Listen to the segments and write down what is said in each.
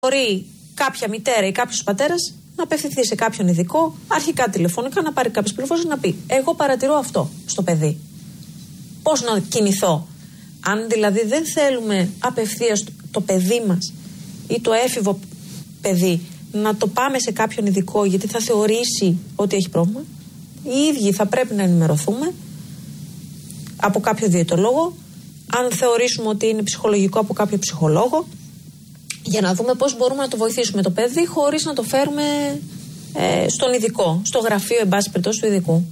Μπορεί κάποια μητέρα ή κάποιος πατέρας να απευθυνθεί σε κάποιον ειδικό, αρχικά τηλεφωνικά, να πάρει κάποιες πληροφορίες, να πει: εγώ παρατηρώ αυτό στο παιδί. Πώς να κινηθώ? Αν δηλαδή δεν θέλουμε απευθείας το παιδί μας ή το έφηβο παιδί να το πάμε σε κάποιον ειδικό, γιατί θα θεωρήσει ότι έχει πρόβλημα, οι ίδιοι θα πρέπει να ενημερωθούμε από κάποιο διαιτολόγο, αν θεωρήσουμε ότι είναι ψυχολογικό, από κάποιο ψυχολόγο, για να δούμε πώς μπορούμε να το βοηθήσουμε το παιδί χωρίς να το φέρουμε στον ειδικό, στο γραφείο, εν πάση περιπτώσει, του ειδικού.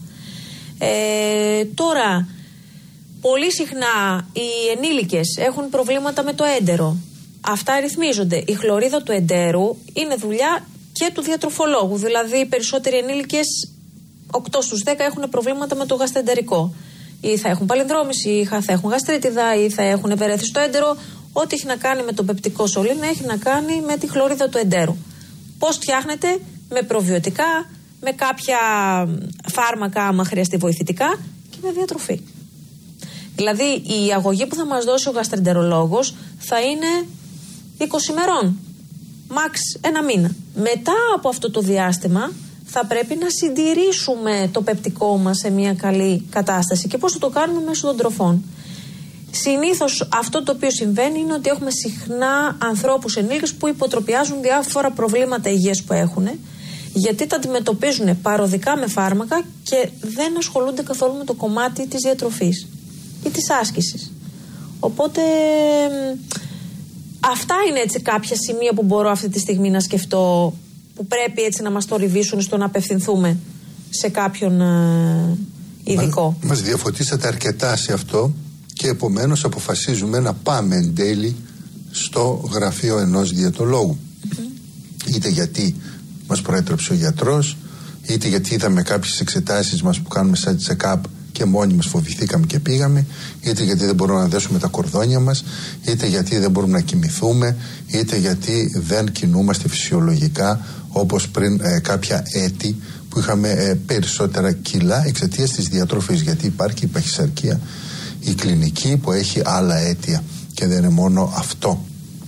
Τώρα, πολύ συχνά οι ενήλικες έχουν προβλήματα με το έντερο. Αυτά ρυθμίζονται. Η χλωρίδα του εντέρου είναι δουλειά και του διατροφολόγου. Δηλαδή, οι περισσότεροι ενήλικες, 8 στους 10, έχουν προβλήματα με το γαστρεντερικό. Ή θα έχουν παλινδρόμηση, ή θα έχουν γαστρίτιδα, ή θα έχουν ευερέθει στο έντερο. Ό,τι έχει να κάνει με το πεπτικό σωλήνα έχει να κάνει με τη χλωρίδα του εντέρου. Πώς φτιάχνεται? Με προβιωτικά, με κάποια φάρμακα, άμα χρειαστεί βοηθητικά, και με διατροφή. Δηλαδή, η αγωγή που θα μας δώσει ο γαστρεντερολόγος θα είναι 20 ημερών, μάξ ένα μήνα. Μετά από αυτό το διάστημα θα πρέπει να συντηρήσουμε το πεπτικό μας σε μια καλή κατάσταση. Και πώς θα το κάνουμε? μέσω των τροφών. Συνήθως αυτό το οποίο συμβαίνει είναι ότι έχουμε συχνά ανθρώπους ενήλικες που υποτροπιάζουν διάφορα προβλήματα υγείας που έχουν, γιατί τα αντιμετωπίζουν παροδικά με φάρμακα και δεν ασχολούνται καθόλου με το κομμάτι της διατροφής ή της άσκησης. Οπότε αυτά είναι έτσι κάποια σημεία που μπορώ αυτή τη στιγμή να σκεφτώ, που πρέπει έτσι να μας το ριβήσουν στο να απευθυνθούμε σε κάποιον ειδικό. Μας διαφωτίσατε αρκετά σε αυτό και επομένως αποφασίζουμε να πάμε εν τέλει στο γραφείο ενός διαιτολόγου. Είτε γιατί μας προέτρεψε ο γιατρός, είτε γιατί είδαμε κάποιες εξετάσεις μας που κάνουμε σαν check-up και μόνοι μας φοβηθήκαμε και πήγαμε, είτε γιατί δεν μπορούμε να δέσουμε τα κορδόνια μας, είτε γιατί δεν μπορούμε να κοιμηθούμε, είτε γιατί δεν κινούμαστε φυσιολογικά όπως πριν κάποια έτη που είχαμε περισσότερα κιλά εξαιτίας της διατροφής. Γιατί υπάρχει η παχυσαρκία, η κλινική, που έχει άλλα αίτια και δεν είναι μόνο αυτό.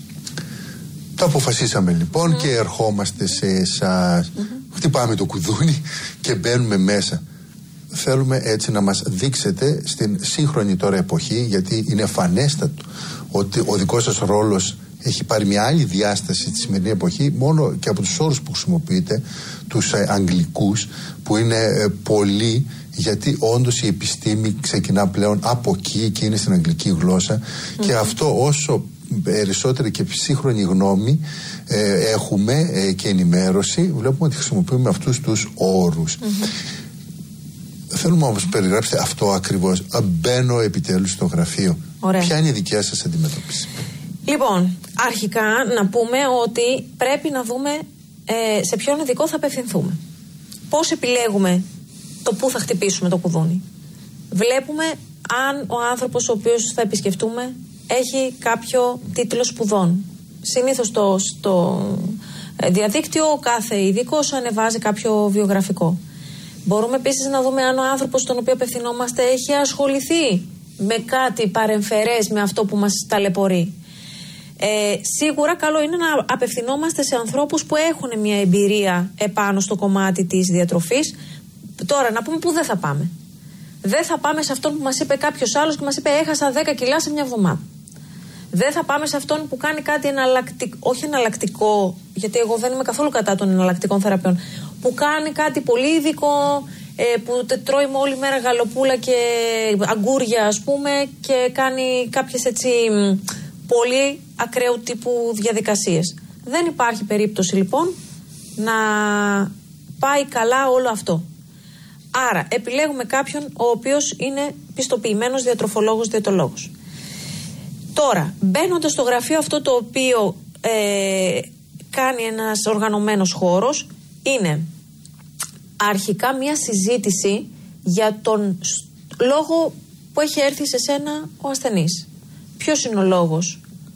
Το αποφασίσαμε λοιπόν και ερχόμαστε σε εσάς. Χτυπάμε το κουδούνι και μπαίνουμε μέσα. Θέλουμε έτσι να μας δείξετε στην σύγχρονη τώρα εποχή, γιατί είναι φανέστατο ότι ο δικός σας ρόλος έχει πάρει μια άλλη διάσταση στη σημερινή εποχή, μόνο και από τους όρους που χρησιμοποιείτε, τους αγγλικούς, που είναι πολλοί, γιατί όντως η επιστήμη ξεκινά πλέον από εκεί και είναι στην αγγλική γλώσσα, και αυτό όσο περισσότερη και σύγχρονη γνώμη έχουμε και ενημέρωση, βλέπουμε ότι χρησιμοποιούμε αυτούς τους όρους. Θέλουμε όμως να περιγράψετε αυτό ακριβώς. Μπαίνω επιτέλους στο γραφείο. Ωραία. Ποια είναι η δικιά σας αντιμετώπιση? Λοιπόν, αρχικά να πούμε ότι πρέπει να δούμε σε ποιον ειδικό θα απευθυνθούμε. Πώς επιλέγουμε το πού θα χτυπήσουμε το κουδούνι? Βλέπουμε αν ο άνθρωπος ο οποίος θα επισκεφτούμε έχει κάποιο τίτλο σπουδών. Συνήθως στο διαδίκτυο ο κάθε ειδικός ανεβάζει κάποιο βιογραφικό. Μπορούμε επίσης να δούμε αν ο άνθρωπος στον οποίο απευθυνόμαστε έχει ασχοληθεί με κάτι παρεμφερές με αυτό που μας ταλαιπωρεί. Σίγουρα καλό είναι να απευθυνόμαστε σε ανθρώπους που έχουν μια εμπειρία επάνω στο κομμάτι της διατροφής. Τώρα να πούμε που δεν θα πάμε. Δεν θα πάμε σε αυτόν που μας είπε κάποιος άλλος και μας είπε έχασα 10 κιλά σε μια εβδομάδα. Δεν θα πάμε σε αυτόν που κάνει κάτι όχι εναλλακτικό, γιατί εγώ δεν είμαι καθόλου κατά των εναλλακτικών θεραπείων, που κάνει κάτι πολύ ειδικό, που τρώει όλη μέρα γαλοπούλα και αγκούρια, ας πούμε, και κάνει κάποιες έτσι πολύ ακραίου τύπου διαδικασίες. Δεν υπάρχει περίπτωση λοιπόν να πάει καλά όλο αυτό. Άρα επιλέγουμε κάποιον ο οποίος είναι πιστοποιημένος διατροφολόγος, διαιτολόγος. Τώρα, μπαίνοντας στο γραφείο αυτό το οποίο κάνει ένας οργανωμένος χώρος, είναι αρχικά μια συζήτηση για τον λόγο που έχει έρθει σε σένα ο ασθενής. Ποιος είναι ο λόγος?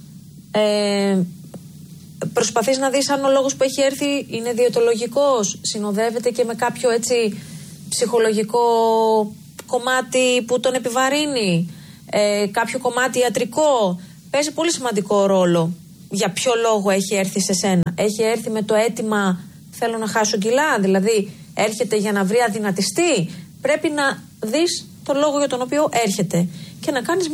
Προσπαθείς να δεις αν ο λόγος που έχει έρθει είναι διαιτολογικός, συνοδεύεται και με κάποιο έτσι ψυχολογικό κομμάτι που τον επιβαρύνει, κάποιο κομμάτι ιατρικό. Παίζει πολύ σημαντικό ρόλο για ποιο λόγο έχει έρθει σε σένα. Έχει έρθει με το αίτημα θέλω να χάσω κιλά, δηλαδή έρχεται για να βρει αδυνατιστή. Πρέπει να δεις το λόγο για τον οποίο έρχεται και να κάνεις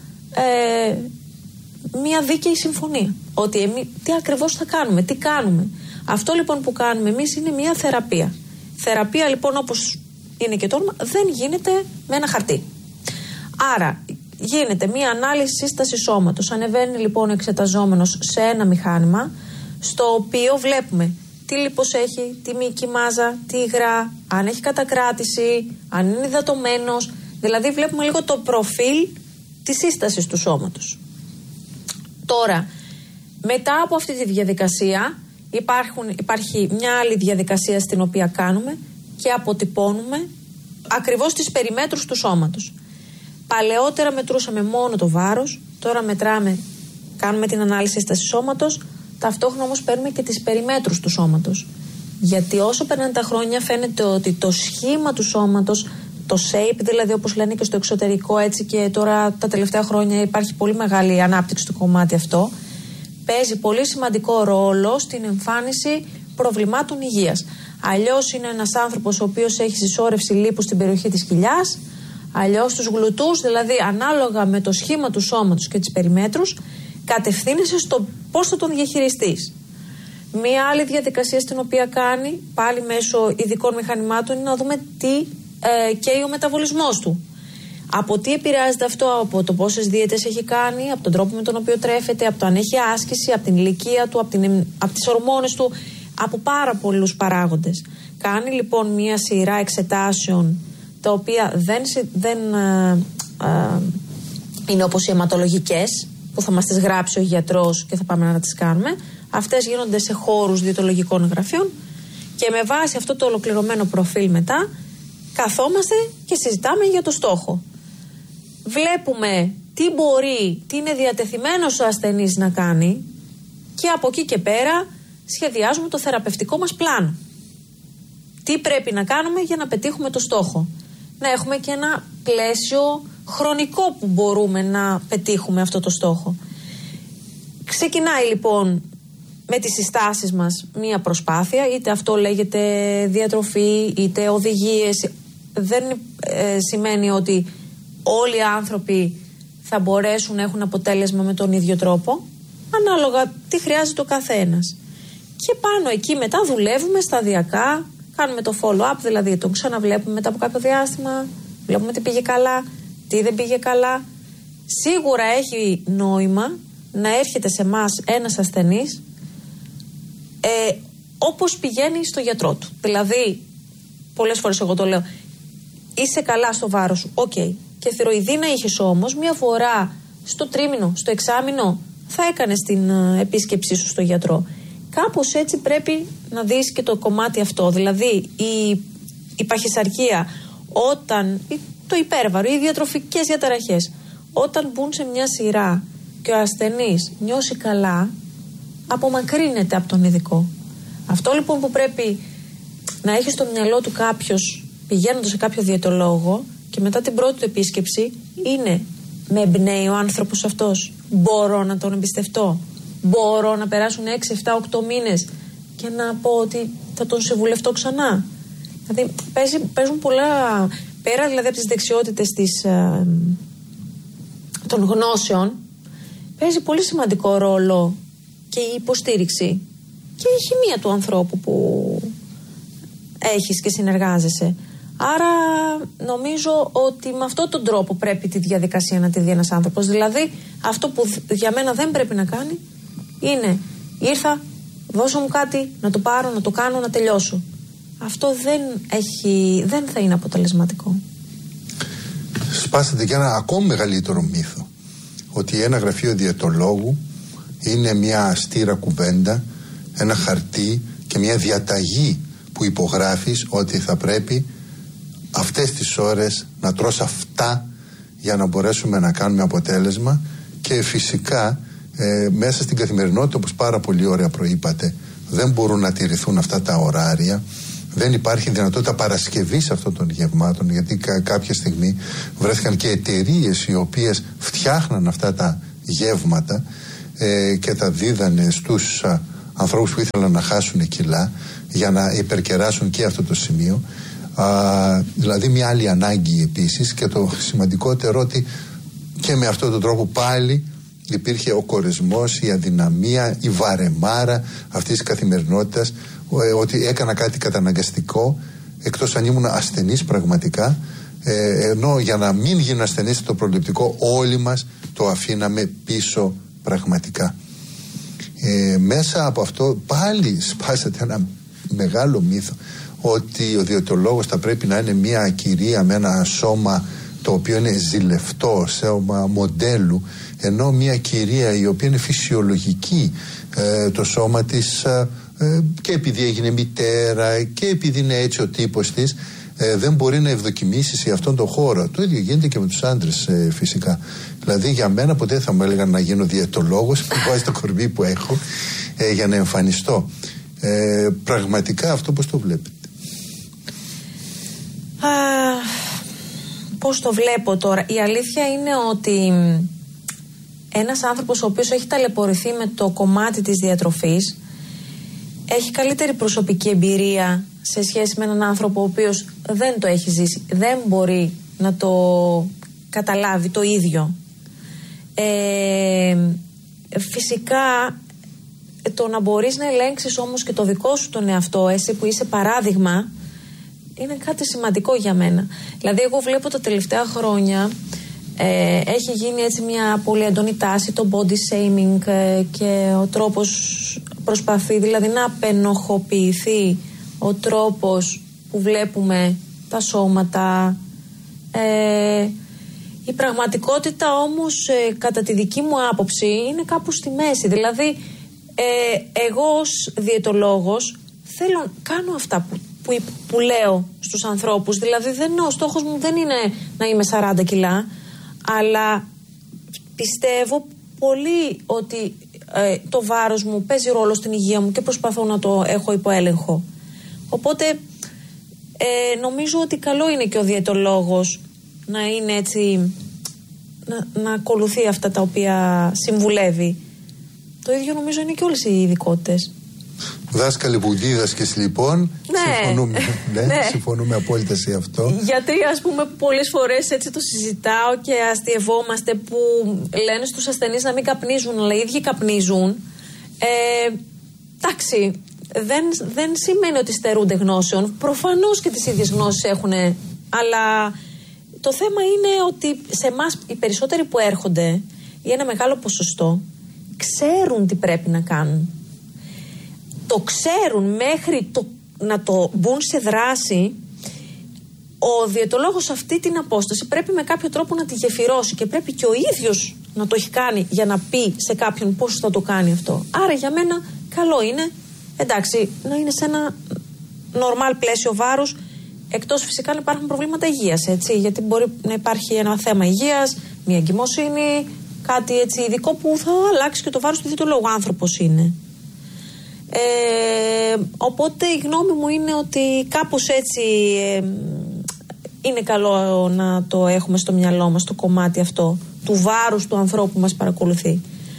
μια δίκαιη συμφωνία. Ότι τι ακριβώς θα κάνουμε, τι κάνουμε. Αυτό λοιπόν που κάνουμε εμείς είναι μια θεραπεία. Θεραπεία λοιπόν, όπως είναι και το όνομα, δεν γίνεται με ένα χαρτί. Άρα γίνεται μια ανάλυση σύσταση σώματος. Ανεβαίνει λοιπόν ο εξεταζόμενος σε ένα μηχάνημα, στο οποίο βλέπουμε τι λίπος έχει, τι μυϊκή μάζα, τι υγρά, αν έχει κατακράτηση, αν είναι υδατωμένος. Δηλαδή βλέπουμε λίγο το προφίλ της σύστασης του σώματος. Τώρα, μετά από αυτή τη διαδικασία υπάρχει μια άλλη διαδικασία στην οποία κάνουμε και αποτυπώνουμε ακριβώς τις περιμέτρους του σώματος. Παλαιότερα μετρούσαμε μόνο το βάρος, τώρα μετράμε, κάνουμε την ανάλυση σύστασης σώματος, ταυτόχρονα όμως παίρνουμε και τις περιμέτρους του σώματος. Γιατί όσο περνάνε τα χρόνια φαίνεται ότι το σχήμα του σώματος, το shape δηλαδή όπως λένε και στο εξωτερικό, έτσι και τώρα τα τελευταία χρόνια υπάρχει πολύ μεγάλη ανάπτυξη του κομμάτι αυτό, παίζει πολύ σημαντικό ρόλο στην εμφάνιση προβλημάτων υγείας. Αλλιώς είναι ένας άνθρωπος ο οποίος έχει συσσόρευση λίπους στην περιοχή της κοιλιάς, αλλιώς τους γλουτούς, δηλαδή ανάλογα με το σχήμα του σώματος και τις περιμέτρους, κατευθύνεσαι στο πώς θα τον διαχειριστείς. Μία άλλη διαδικασία στην οποία κάνει, πάλι μέσω ειδικών μηχανημάτων, είναι να δούμε τι καίει ο μεταβολισμός του. Από τι επηρεάζεται αυτό, από το πόσες δίαιτες έχει κάνει, από τον τρόπο με τον οποίο τρέφεται, από το αν έχει άσκηση, από την ηλικία του, από τις ορμόνες του, από πάρα πολλούς παράγοντες. Κάνει λοιπόν μία σειρά εξετάσεων, τα οποία δεν είναι όπως οι αιματολογικές, που θα μας τις γράψει ο γιατρός και θα πάμε να τις κάνουμε. Αυτές γίνονται σε χώρους διαιτολογικών γραφείων και με βάση αυτό το ολοκληρωμένο προφίλ μετά καθόμαστε και συζητάμε για το στόχο. Βλέπουμε τι είναι διατεθειμένος ο ασθενής να κάνει και από εκεί και πέρα σχεδιάζουμε το θεραπευτικό μας πλάνο. Τι πρέπει να κάνουμε για να πετύχουμε το στόχο. Να έχουμε και ένα πλαίσιο χρονικό που μπορούμε να πετύχουμε αυτό το στόχο. Ξεκινάει λοιπόν με τις συστάσεις μας μία προσπάθεια, είτε αυτό λέγεται διατροφή, είτε οδηγίες. Δεν σημαίνει ότι όλοι οι άνθρωποι θα μπορέσουν να έχουν αποτέλεσμα με τον ίδιο τρόπο, ανάλογα τι χρειάζεται ο καθένας. Και πάνω εκεί μετά δουλεύουμε σταδιακά, κάνουμε το follow-up, δηλαδή τον ξαναβλέπουμε μετά από κάποιο διάστημα, βλέπουμε τι πήγε καλά, τι δεν πήγε καλά. Σίγουρα έχει νόημα να έρχεται σε εμάς ένας ασθενής όπως πηγαίνει στο γιατρό του. Δηλαδή, πολλές φορές εγώ το λέω, είσαι καλά στο βάρος σου, οκ. Και θηροειδίνα είχες όμως, μια φορά στο τρίμηνο, στο εξάμηνο, θα έκανες την επίσκεψή σου στο γιατρό. Κάπως έτσι πρέπει να δεις και το κομμάτι αυτό. Δηλαδή, η παχυσαρκία, το υπέρβαρο, οι διατροφικές διαταραχές, όταν μπουν σε μια σειρά και ο ασθενής νιώσει καλά, απομακρύνεται από τον ειδικό. Αυτό λοιπόν που πρέπει να έχει στο μυαλό του κάποιος πηγαίνοντας σε κάποιο διαιτολόγο και μετά την πρώτη του επίσκεψη είναι, με εμπνέει ο άνθρωπος αυτός, μπορώ να τον εμπιστευτώ, μπορώ να περάσουν 6, 7, 8 μήνες και να πω ότι θα τον συμβουλευτώ ξανά. Δηλαδή παίζουν πολλά, πέρα δηλαδή από τις δεξιότητες των γνώσεων, παίζει πολύ σημαντικό ρόλο και η υποστήριξη και η χημεία του ανθρώπου που έχεις και συνεργάζεσαι. Άρα νομίζω ότι με αυτόν τον τρόπο πρέπει τη διαδικασία να τη δει ένας άνθρωπος. Δηλαδή αυτό που για μένα δεν πρέπει να κάνει είναι ήρθα, δώσω μου κάτι, να το πάρω, να το κάνω, να τελειώσω. Αυτό δεν θα είναι αποτελεσματικό. Σπάσατε και ένα ακόμη μεγαλύτερο μύθο, ότι ένα γραφείο διαιτολόγου είναι μια στήρα κουβέντα, ένα χαρτί και μια διαταγή που υπογράφεις ότι θα πρέπει αυτές τις ώρες να τρως αυτά για να μπορέσουμε να κάνουμε αποτέλεσμα. Και φυσικά μέσα στην καθημερινότητα, όπως πάρα πολύ ωραία προείπατε, δεν μπορούν να τηρηθούν αυτά τα ωράρια. Δεν υπάρχει δυνατότητα παρασκευής αυτών των γευμάτων, γιατί κάποια στιγμή βρέθηκαν και εταιρείες οι οποίες φτιάχναν αυτά τα γεύματα και τα δίδανε στους ανθρώπους που ήθελαν να χάσουν κιλά για να υπερκεράσουν και αυτό το σημείο. Δηλαδή μια άλλη ανάγκη επίσης, και το σημαντικότερο ότι και με αυτόν τον τρόπο πάλι υπήρχε ο κορεσμός, η αδυναμία, η βαρεμάρα αυτής της καθημερινότητας, ότι έκανα κάτι καταναγκαστικό, εκτός αν ήμουν ασθενής πραγματικά, ενώ για να μην γίνω ασθενής το προληπτικό όλοι μας το αφήναμε πίσω πραγματικά. Μέσα από αυτό πάλι σπάσατε ένα μεγάλο μύθο, ότι ο διαιτολόγος θα πρέπει να είναι μια κυρία με ένα σώμα το οποίο είναι ζηλευτό, σώμα μοντέλου, ενώ μια κυρία η οποία είναι φυσιολογική το σώμα της, και επειδή έγινε μητέρα και επειδή είναι έτσι ο τύπος της, δεν μπορεί να ευδοκιμήσει σε αυτόν τον χώρο. Το ίδιο γίνεται και με τους άντρες φυσικά. Δηλαδή για μένα ποτέ θα μου έλεγαν να γίνω διαιτολόγος, που βάζει το κορμί που έχω για να εμφανιστώ. Πραγματικά αυτό πώς το βλέπετε? Πώς το βλέπω τώρα? Η αλήθεια είναι ότι ένας άνθρωπος ο οποίος έχει ταλαιπωρηθεί με το κομμάτι της διατροφής έχει καλύτερη προσωπική εμπειρία σε σχέση με έναν άνθρωπο ο οποίος δεν το έχει ζήσει, δεν μπορεί να το καταλάβει το ίδιο. Φυσικά το να μπορείς να ελέγξεις όμως και το δικό σου τον εαυτό, εσύ που είσαι παράδειγμα, είναι κάτι σημαντικό για μένα. Δηλαδή εγώ βλέπω τα τελευταία χρόνια έχει γίνει έτσι μια πολύ έντονη τάση, το body shaming, και ο τρόπος προσπαθεί δηλαδή να απενοχοποιηθεί ο τρόπος που βλέπουμε τα σώματα. Η πραγματικότητα όμως κατά τη δική μου άποψη είναι κάπου στη μέση. Δηλαδή εγώ ως διαιτολόγος κάνω αυτά που λέω στους ανθρώπους. Δηλαδή ο στόχος μου δεν είναι να είμαι 40 κιλά, αλλά πιστεύω πολύ ότι το βάρος μου παίζει ρόλο στην υγεία μου και προσπαθώ να το έχω υπό έλεγχο. Οπότε νομίζω ότι καλό είναι και ο διαιτολόγος να είναι έτσι, να ακολουθεί αυτά τα οποία συμβουλεύει. Το ίδιο νομίζω είναι και όλες οι ειδικότητες. Δάσκαλοι που δίδασκες λοιπόν, συμφωνούμε, συμφωνούμε απόλυτα σε αυτό. Γιατί ας πούμε πολλές φορές έτσι το συζητάω και αστειευόμαστε που λένε στους ασθενείς να μην καπνίζουν, αλλά οι ίδιοι καπνίζουν. Εντάξει, δεν σημαίνει ότι στερούνται γνώσεων. Προφανώς και τις ίδιες γνώσεις έχουν, αλλά το θέμα είναι ότι σε εμάς οι περισσότεροι που έρχονται, ή ένα μεγάλο ποσοστό, ξέρουν τι πρέπει να κάνουν. Το ξέρουν μέχρι να το μπουν σε δράση. Ο διαιτολόγος αυτή την απόσταση πρέπει με κάποιο τρόπο να τη γεφυρώσει και πρέπει και ο ίδιος να το έχει κάνει για να πει σε κάποιον πώς θα το κάνει αυτό. Άρα για μένα καλό είναι, εντάξει, να είναι σε ένα νορμάλ πλαίσιο βάρους, εκτός φυσικά να υπάρχουν προβλήματα υγείας, έτσι, γιατί μπορεί να υπάρχει ένα θέμα υγείας, μια εγκυμοσύνη, κάτι έτσι ειδικό που θα αλλάξει και το βάρος του διαιτολόγου. Άνθρωπος είναι. Οπότε η γνώμη μου είναι ότι κάπως έτσι είναι καλό να το έχουμε στο μυαλό μας, το κομμάτι αυτό του βάρους του ανθρώπου που μας παρακολουθεί.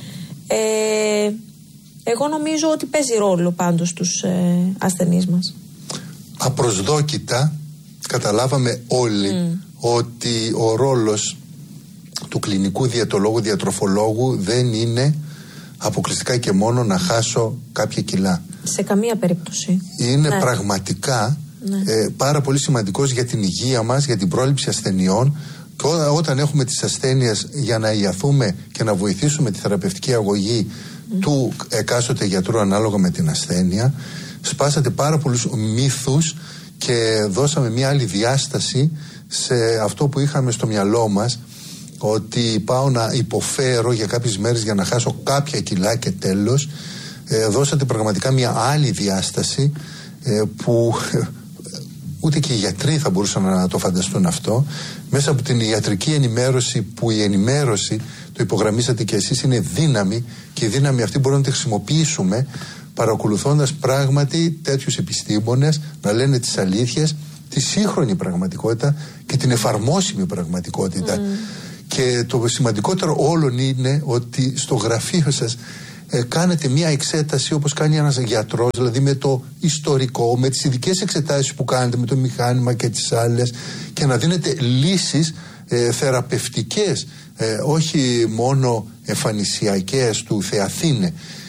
Εγώ νομίζω ότι παίζει ρόλο πάντως τους ασθενείς μας. Απροσδόκητα καταλάβαμε όλοι ότι ο ρόλος του κλινικού διαιτολόγου, διατροφολόγου δεν είναι αποκλειστικά και μόνο να χάσω κάποια κιλά. Σε καμία περίπτωση. Είναι πραγματικά πάρα πολύ σημαντικός για την υγεία μας, για την πρόληψη ασθενειών, και όταν έχουμε τις ασθένειες, για να ιαθούμε και να βοηθήσουμε τη θεραπευτική αγωγή του εκάστοτε γιατρού ανάλογα με την ασθένεια. Σπάσατε πάρα πολλούς μύθους και δώσαμε μια άλλη διάσταση σε αυτό που είχαμε στο μυαλό μας, ότι πάω να υποφέρω για κάποιες μέρες για να χάσω κάποια κιλά και τέλος. Δώσατε πραγματικά μια άλλη διάσταση που ούτε και οι γιατροί θα μπορούσαν να το φανταστούν αυτό. Μέσα από την ιατρική ενημέρωση, που η ενημέρωση, το υπογραμμίσατε και εσείς, είναι δύναμη, και η δύναμη αυτή μπορούμε να τη χρησιμοποιήσουμε παρακολουθώντας πράγματι τέτοιους επιστήμονες να λένε τις αλήθειες, τη σύγχρονη πραγματικότητα και την εφαρμόσιμη πραγματικότητα. Και το σημαντικότερο όλων είναι ότι στο γραφείο σας κάνετε μια εξέταση όπως κάνει ένας γιατρός, δηλαδή με το ιστορικό, με τις ειδικές εξετάσεις που κάνετε, με το μηχάνημα και τις άλλες, και να δίνετε λύσεις θεραπευτικές, όχι μόνο εμφανισιακές του Θεαθήνε.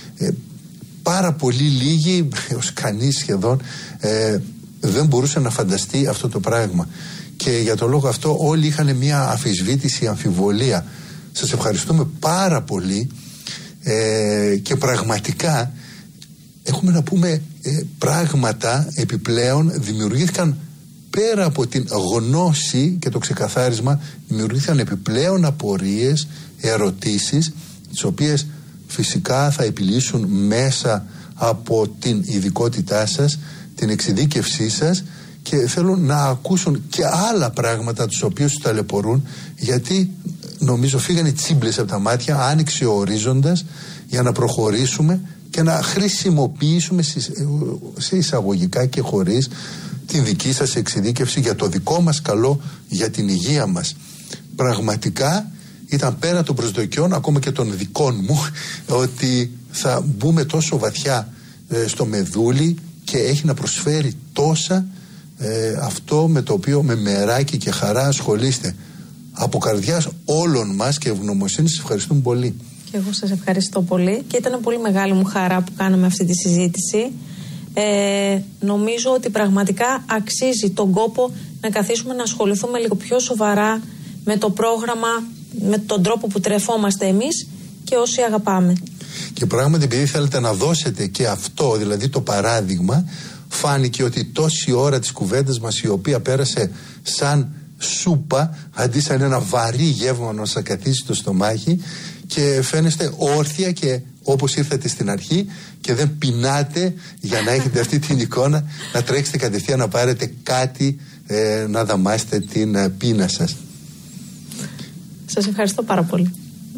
Πάρα πολύ λίγοι, ως κανείς σχεδόν, δεν μπορούσε να φανταστεί αυτό το πράγμα. Και για το λόγο αυτό όλοι είχαν μια αμφισβήτηση, αμφιβολία. Σας ευχαριστούμε πάρα πολύ, και πραγματικά έχουμε να πούμε πράγματα επιπλέον δημιουργήθηκαν πέρα από την γνώση και το ξεκαθάρισμα, δημιουργήθηκαν επιπλέον απορίες, ερωτήσεις, τις οποίες φυσικά θα επιλύσουν μέσα από την ειδικότητά σας, την εξειδίκευσή σας, και θέλουν να ακούσουν και άλλα πράγματα τους οποίους τους ταλαιπωρούν, γιατί νομίζω φύγανε τσίμπλες από τα μάτια, άνοιξε ο ορίζοντας για να προχωρήσουμε και να χρησιμοποιήσουμε σε εισαγωγικά και χωρίς την δική σας εξειδίκευση για το δικό μας καλό, για την υγεία μας. Πραγματικά ήταν πέρα των προσδοκιών, ακόμα και των δικών μου, ότι θα μπούμε τόσο βαθιά στο μεδούλι και έχει να προσφέρει τόσα αυτό με το οποίο με μεράκι και χαρά ασχολείστε. Από καρδιάς όλων μας και ευγνωμοσύνη σας ευχαριστούμε πολύ. Και εγώ σας ευχαριστώ πολύ και ήταν πολύ μεγάλη μου χαρά που κάναμε αυτή τη συζήτηση. Νομίζω ότι πραγματικά αξίζει τον κόπο να καθίσουμε να ασχοληθούμε λίγο πιο σοβαρά με το πρόγραμμα, με τον τρόπο που τρεφόμαστε εμείς και όσοι αγαπάμε. Και πράγματι, επειδή θέλετε να δώσετε και αυτό, δηλαδή το παράδειγμα, φάνηκε ότι τόση ώρα της κουβέντας μας, η οποία πέρασε σαν σούπα αντί σαν ένα βαρύ γεύμα να σας καθίσει στο στομάχι, και φαίνεστε όρθια και όπως ήρθατε στην αρχή, και δεν πεινάτε για να έχετε αυτή την εικόνα, να τρέξετε κατευθείαν να πάρετε κάτι να δαμάσετε την πείνα σας. Σας ευχαριστώ πάρα πολύ.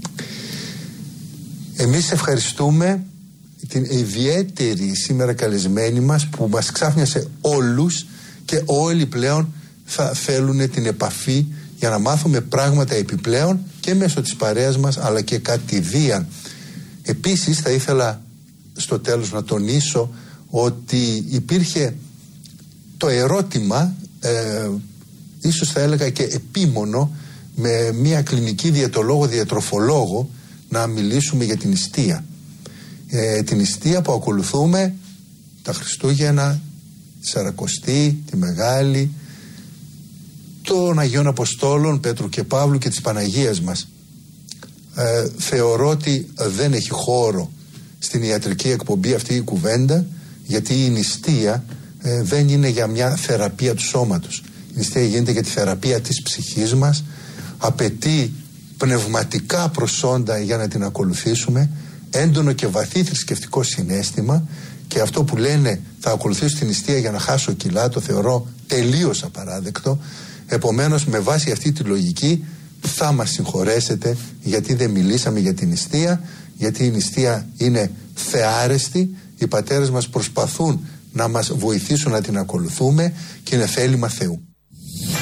Εμείς ευχαριστούμε την ιδιαίτερη σήμερα καλεσμένη μας που μας ξάφνιασε όλους, και όλοι πλέον θα θέλουν την επαφή για να μάθουμε πράγματα επιπλέον και μέσω της παρέας μας, αλλά και κατηδίαν. Επίσης θα ήθελα στο τέλος να τονίσω ότι υπήρχε το ερώτημα, ίσως θα έλεγα και επίμονο, με μια κλινική διαιτολόγο-διατροφολόγο να μιλήσουμε για την νηστεία. Την νηστεία που ακολουθούμε τα Χριστούγεννα, τη Σαρακοστή, τη Μεγάλη, των Αγίων Αποστόλων Πέτρου και Παύλου και της Παναγίας μας. Θεωρώ ότι δεν έχει χώρο στην ιατρική εκπομπή αυτή η κουβέντα, γιατί η νηστεία δεν είναι για μια θεραπεία του σώματος. Η νηστεία γίνεται για τη θεραπεία της ψυχής μας, απαιτεί πνευματικά προσόντα για να την ακολουθήσουμε, έντονο και βαθύ θρησκευτικό συναίσθημα, και αυτό που λένε θα ακολουθήσω την νηστεία για να χάσω κιλά το θεωρώ τελείως απαράδεκτο. Επομένως, με βάση αυτή τη λογική θα μας συγχωρέσετε γιατί δεν μιλήσαμε για την νηστεία, γιατί η νηστεία είναι θεάρεστη, οι πατέρες μας προσπαθούν να μας βοηθήσουν να την ακολουθούμε και είναι θέλημα Θεού.